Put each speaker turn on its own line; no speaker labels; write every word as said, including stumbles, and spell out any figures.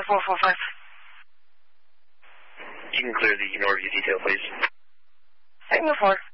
four four five.
You can clear the Norview detail, please.
Signal four.